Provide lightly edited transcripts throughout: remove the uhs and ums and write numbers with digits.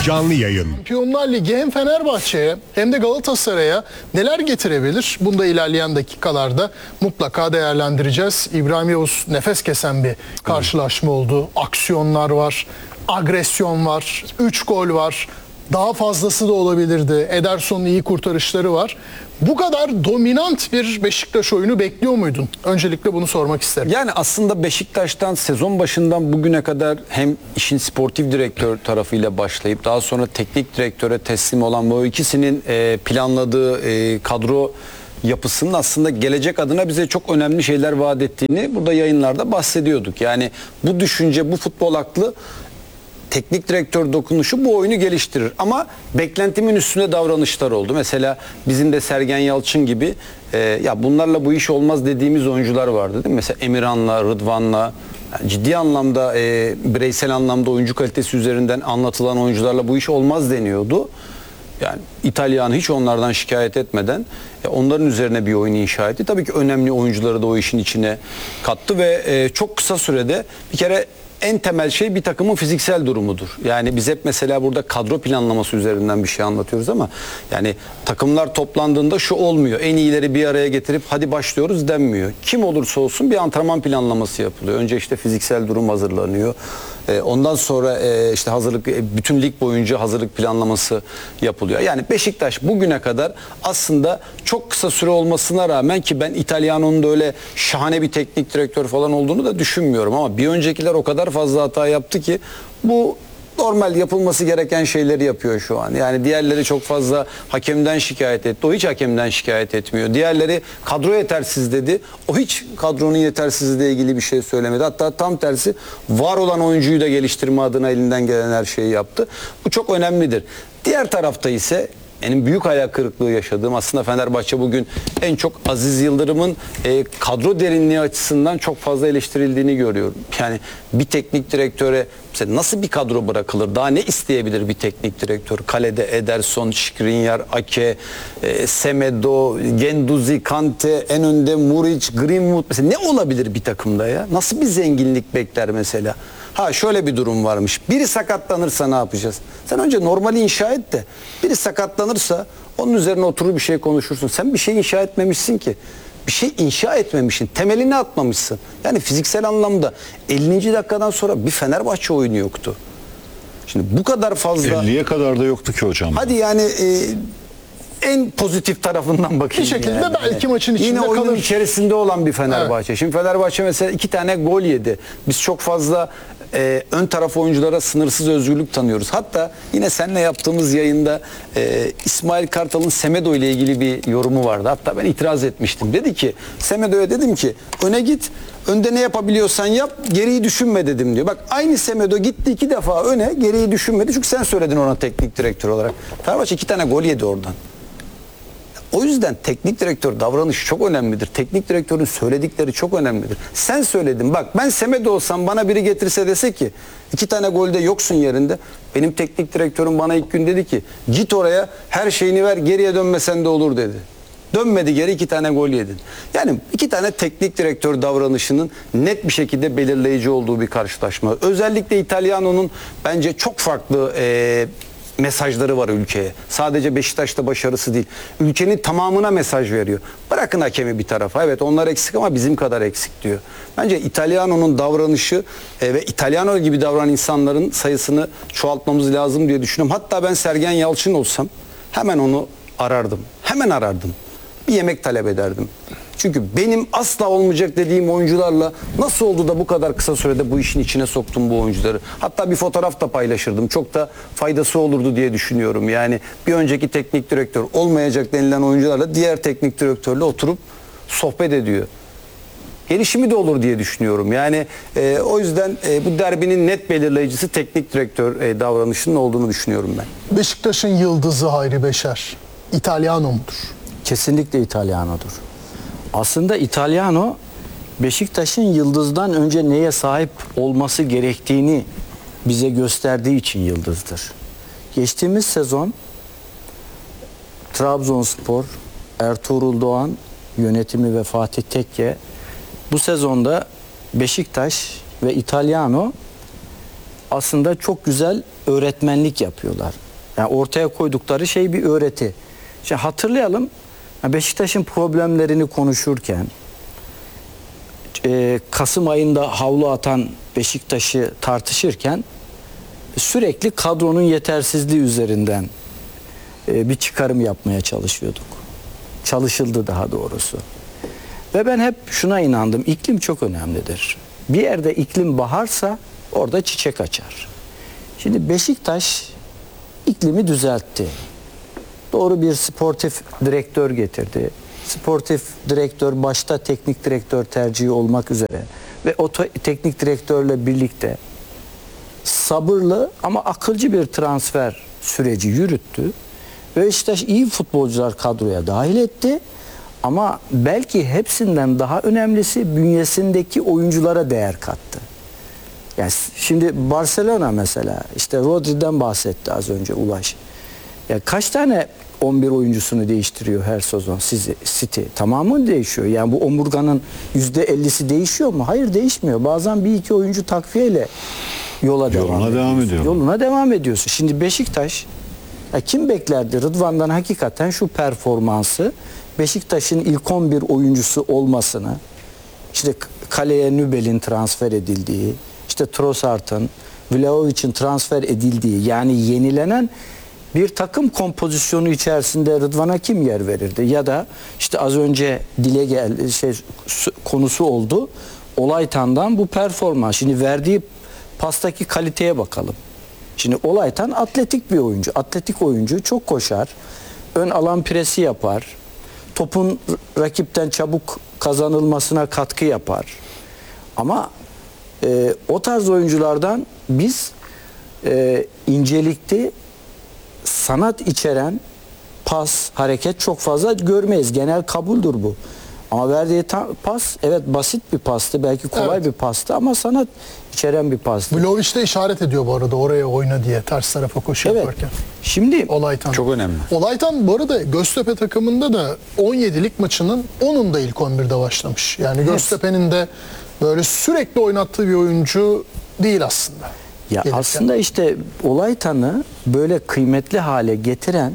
canlı yayın. Şampiyonlar Ligi hem Fenerbahçe'ye hem de Galatasaray'a neler getirebilir? Bunu da ilerleyen dakikalarda mutlaka değerlendireceğiz. İbrahim Yavuz nefes kesen bir karşılaşma oldu. Aksiyonlar var, agresyon var, 3 gol var. Daha fazlası da olabilirdi. Ederson'un iyi kurtarışları var. Bu kadar dominant bir Beşiktaş oyunu bekliyor muydun? Öncelikle bunu sormak isterim. Yani aslında Beşiktaş'tan sezon başından bugüne kadar hem işin sportif direktör tarafıyla başlayıp daha sonra teknik direktöre teslim olan bu ikisinin planladığı kadro yapısının aslında gelecek adına bize çok önemli şeyler vaat ettiğini burada yayınlarda bahsediyorduk. Yani bu düşünce, bu futbol aklı, teknik direktör dokunuşu bu oyunu geliştirir. Ama beklentimin üstünde davranışlar oldu. Mesela bizim de Sergen Yalçın gibi ya bunlarla bu iş olmaz dediğimiz oyuncular vardı değil mi? Mesela Emirhan'la, Rıdvan'la yani ciddi anlamda bireysel anlamda oyuncu kalitesi üzerinden anlatılan oyuncularla bu iş olmaz deniyordu. Yani İtalyan hiç onlardan şikayet etmeden onların üzerine bir oyun inşa etti. Tabii ki önemli oyuncuları da o işin içine kattı ve çok kısa sürede bir kere en temel şey bir takımın fiziksel durumudur. Yani biz hep mesela burada kadro planlaması üzerinden bir şey anlatıyoruz ama yani takımlar toplandığında şu olmuyor. En iyileri bir araya getirip hadi başlıyoruz denmiyor. Kim olursa olsun bir antrenman planlaması yapılıyor. Önce işte fiziksel durum hazırlanıyor. Ondan sonra işte hazırlık, bütün lig boyunca hazırlık planlaması yapılıyor. Yani Beşiktaş bugüne kadar aslında çok kısa süre olmasına rağmen, ki ben İtalyanon'un da öyle şahane bir teknik direktör falan olduğunu da düşünmüyorum ama bir öncekiler o kadar fazla hata yaptı ki bu normal yapılması gereken şeyleri yapıyor şu an. Yani diğerleri çok fazla hakemden şikayet etti. O hiç hakemden şikayet etmiyor. Diğerleri kadro yetersiz dedi. O hiç kadronun yetersizliğiyle ilgili bir şey söylemedi. Hatta tam tersi var olan oyuncuyu da geliştirme adına elinden gelen her şeyi yaptı. Bu çok önemlidir. Diğer tarafta ise benim büyük hayal kırıklığı yaşadığım aslında Fenerbahçe bugün en çok Aziz Yıldırım'ın kadro derinliği açısından çok fazla eleştirildiğini görüyorum. Yani bir teknik direktöre nasıl bir kadro bırakılır? Daha ne isteyebilir bir teknik direktör? Kalede Ederson, Skriniar, Ake, Semedo, Genduzi, Kante, en önde Muric, Greenwood. Mesela ne olabilir bir takımda ya? Nasıl bir zenginlik bekler mesela? Ha şöyle bir durum varmış. Biri sakatlanırsa ne yapacağız? Sen önce normali inşa et de biri sakatlanırsa onun üzerine oturur bir şey konuşursun. Sen bir şey inşa etmemişsin ki. Bir şey inşa etmemişsin. Temelini atmamışsın. Yani fiziksel anlamda 50. dakikadan sonra bir Fenerbahçe oyunu yoktu. Şimdi bu kadar fazla... 50'ye kadar da yoktu ki hocam. Hadi yani en pozitif tarafından bakayım. Bir şekilde yani. belki maçın içinde yine oyunun kalır. içerisinde olan bir Fenerbahçe. Evet. Şimdi Fenerbahçe mesela 2 tane gol yedi. Biz çok fazla ön taraf oyunculara sınırsız özgürlük tanıyoruz. Hatta yine seninle yaptığımız yayında İsmail Kartal'ın Semedo ile ilgili bir yorumu vardı. Hatta ben itiraz etmiştim. Dedi ki Semedo'ya dedim ki öne git. Önde ne yapabiliyorsan yap, geriyi düşünme dedim diyor. Bak aynı Semedo gitti 2 defa öne, geriyi düşünmedi. Çünkü sen söyledin ona teknik direktör olarak. Fenerbahçe 2 tane gol yedi oradan. O yüzden teknik direktör davranışı çok önemlidir. Teknik direktörün söyledikleri çok önemlidir. Sen söyledin. Bak ben Semedo olsam bana biri getirse dese ki 2 tane golde yoksun yerinde. Benim teknik direktörüm bana ilk gün dedi ki git oraya her şeyini ver, geriye dönmesen de olur dedi. Dönmedi geri, 2 tane gol yedin. Yani 2 tane teknik direktör davranışının net bir şekilde belirleyici olduğu bir karşılaşma. Özellikle İtalyano'nun bence çok farklı mesajları var ülkeye. Sadece Beşiktaş'ta başarısı değil. Ülkenin tamamına mesaj veriyor. Bırakın hakemi bir tarafa. Evet onlar eksik ama bizim kadar eksik diyor. Bence İtalyano'nun davranışı ve İtalyano gibi davranan insanların sayısını çoğaltmamız lazım diye düşünüyorum. Hatta ben Sergen Yalçın olsam hemen onu arardım. Hemen arardım. Bir yemek talep ederdim. Çünkü benim asla olmayacak dediğim oyuncularla nasıl oldu da bu kadar kısa sürede bu işin içine soktum bu oyuncuları. Hatta bir fotoğraf da paylaşırdım. Çok da faydası olurdu diye düşünüyorum. Yani bir önceki teknik direktör olmayacak denilen oyuncularla diğer teknik direktörle oturup sohbet ediyor. Gelişimi de olur diye düşünüyorum. Yani o yüzden bu derbinin net belirleyicisi teknik direktör davranışının olduğunu düşünüyorum ben. Beşiktaş'ın yıldızı Hayri Beşer İtalyano mudur? Kesinlikle İtalyano'dur. Aslında İtalyano Beşiktaş'ın yıldızdan önce neye sahip olması gerektiğini bize gösterdiği için yıldızdır. Geçtiğimiz sezon Trabzonspor, Ertuğrul Doğan yönetimi ve Fatih Tekke bu sezonda Beşiktaş ve İtalyano aslında çok güzel öğretmenlik yapıyorlar. Yani ortaya koydukları şey bir öğreti. Şimdi hatırlayalım, Beşiktaş'ın problemlerini konuşurken, Kasım ayında havlu atan Beşiktaş'ı tartışırken sürekli kadronun yetersizliği üzerinden bir çıkarım yapmaya çalışıyorduk. Çalışıldı daha doğrusu. Ve ben hep şuna inandım. İklim çok önemlidir. Bir yerde iklim baharsa orada çiçek açar. Şimdi Beşiktaş iklimi düzeltti. Doğru bir sportif direktör getirdi. Sportif direktör başta teknik direktör tercihi olmak üzere ve o teknik direktörle birlikte sabırlı ama akılcı bir transfer süreci yürüttü. Beşiktaş iyi futbolcular kadroya dahil etti. Ama belki hepsinden daha önemlisi bünyesindeki oyunculara değer kattı. Yani şimdi Barcelona mesela, işte Rodri'den bahsetti az önce Ulaş. Ya kaç tane 11 oyuncusunu değiştiriyor her sezon City? Tamamı değişiyor. Yani bu omurganın %50'si değişiyor mu? Hayır, değişmiyor. Bazen bir iki oyuncu takviyeyle yoluna devam ediyor. Yoluna devam ediyorsun. Şimdi Beşiktaş, kim beklerdi Rıdvan'dan hakikaten şu performansı, Beşiktaş'ın ilk 11 oyuncusu olmasını, işte kaleye Nübel'in transfer edildiği, işte Trossard'ın, Vlahovic'in transfer edildiği, yani yenilenen bir takım kompozisyonu içerisinde Rıdvan'a kim yer verirdi? Ya da işte az önce dile konusu oldu. Olaytan'dan bu performans. Şimdi verdiği pastaki kaliteye bakalım. Şimdi Olaytan atletik bir oyuncu. Atletik oyuncu, çok koşar. Ön alan presi yapar. Topun rakipten çabuk kazanılmasına katkı yapar. Ama o tarz oyunculardan biz incelikli, sanat içeren pas, hareket çok fazla görmeyiz. Genel kabuldür bu. Ama verdiği pas, evet, basit bir pastı. Belki kolay bir pastı ama sanat içeren bir pastı. Vlahovic de işaret ediyor bu arada oraya oyna diye, ters tarafa koşu yaparken. Şimdi Olaytan. Çok önemli. Olaytan bu arada Göztepe takımında da 17'lik maçının 10'unda ilk 11'de başlamış. Yani Göztepe'nin de böyle sürekli oynattığı bir oyuncu değil aslında. Ya Gelirken. aslında işte Olaytan'ı böyle kıymetli hale getiren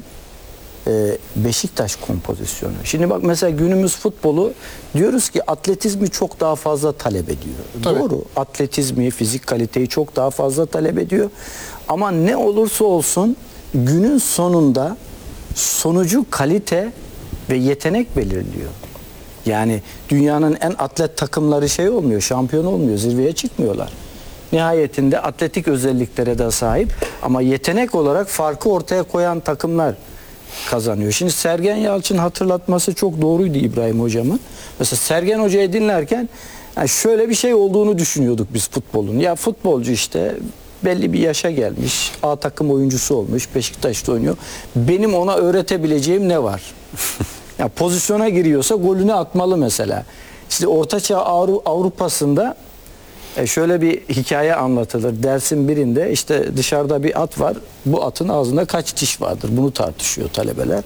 Beşiktaş kompozisyonu. Şimdi bak mesela günümüz futbolu, diyoruz ki atletizmi çok daha fazla talep ediyor. Tabii. Doğru. Atletizmi, fizik kaliteyi çok daha fazla talep ediyor. Ama ne olursa olsun günün sonunda sonucu kalite ve yetenek belirliyor. Yani dünyanın en atlet takımları olmuyor, şampiyon olmuyor, zirveye çıkmıyorlar. Nihayetinde atletik özelliklere de sahip ama yetenek olarak farkı ortaya koyan takımlar kazanıyor. Şimdi Sergen Yalçın hatırlatması çok doğruydu İbrahim Hocam'ın. Mesela Sergen Hoca'yı dinlerken yani şöyle bir şey olduğunu düşünüyorduk biz futbolun. Ya futbolcu işte belli bir yaşa gelmiş, A takım oyuncusu olmuş, Beşiktaş'ta oynuyor. Benim ona öğretebileceğim ne var? Ya pozisyona giriyorsa golünü atmalı mesela. İşte Ortaçağ Avrupa'sında şöyle bir hikaye anlatılır. Dersin birinde işte dışarıda bir at var. Bu atın ağzında kaç diş vardır? Bunu tartışıyor talebeler.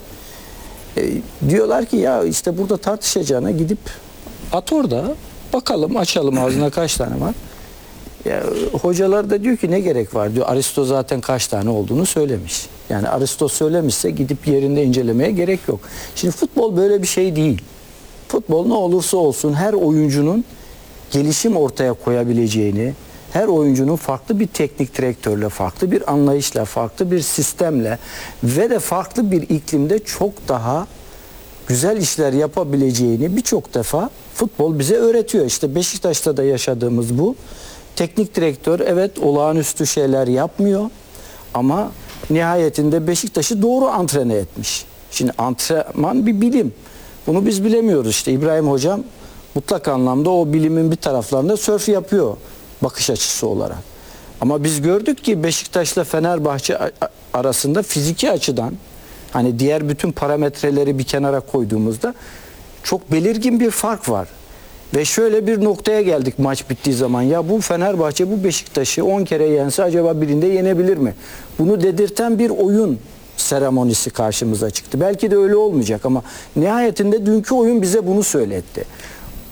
Diyorlar ki ya işte burada tartışacağına gidip at orada. Bakalım, açalım ağzına kaç tane var. Ya, hocalar da diyor ki ne gerek var diyor. Aristo zaten kaç tane olduğunu söylemiş. Yani Aristo söylemişse gidip yerinde incelemeye gerek yok. Şimdi futbol böyle bir şey değil. Futbol ne olursa olsun her oyuncunun gelişim ortaya koyabileceğini, her oyuncunun farklı bir teknik direktörle, farklı bir anlayışla, farklı bir sistemle ve de farklı bir iklimde çok daha güzel işler yapabileceğini birçok defa futbol bize öğretiyor. İşte Beşiktaş'ta da yaşadığımız bu. Teknik direktör evet olağanüstü şeyler yapmıyor ama nihayetinde Beşiktaş'ı doğru antrene etmiş. Şimdi antrenman bir bilim. Bunu biz bilemiyoruz. İşte İbrahim Hocam mutlak anlamda o bilimin bir taraflarında sörf yapıyor bakış açısı olarak. Ama biz gördük ki Beşiktaş'la Fenerbahçe arasında fiziki açıdan, hani diğer bütün parametreleri bir kenara koyduğumuzda çok belirgin bir fark var. Ve şöyle bir noktaya geldik maç bittiği zaman. Ya bu Fenerbahçe bu Beşiktaş'ı 10 kere yense acaba birinde yenebilir mi? Bunu dedirten bir oyun seremonisi karşımıza çıktı. Belki de öyle olmayacak ama nihayetinde dünkü oyun bize bunu söyletti.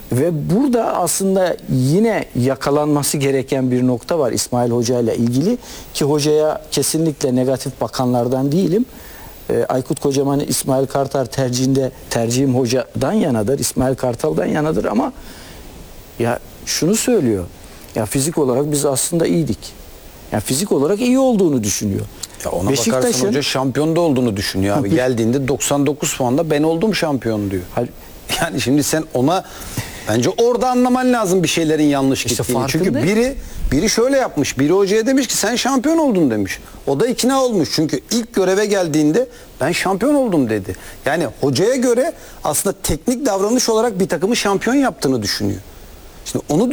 Ve burada aslında yine yakalanması gereken bir nokta var İsmail Hoca ile ilgili, ki hocaya kesinlikle negatif bakanlardan değilim. Aykut Kocaman İsmail Kartal tercihim hocadan yanadır, İsmail Kartal'dan yanadır, ama ya şunu söylüyor. Ya fizik olarak biz aslında iyiydik. Ya fizik olarak iyi olduğunu düşünüyor. Ya ona bakarsan hoca şampiyonda olduğunu düşünüyor abi. Geldiğinde 99 puanla ben oldum şampiyon diyor. Yani şimdi sen ona bence orada anlaman lazım bir şeylerin yanlış İşte gittiğini. Çünkü farkındayım. biri şöyle yapmış. Biri hocaya demiş ki sen şampiyon oldun demiş. O da ikna olmuş. Çünkü ilk göreve geldiğinde ben şampiyon oldum dedi. Yani hocaya göre aslında teknik davranış olarak bir takımı şampiyon yaptığını düşünüyor. Şimdi onu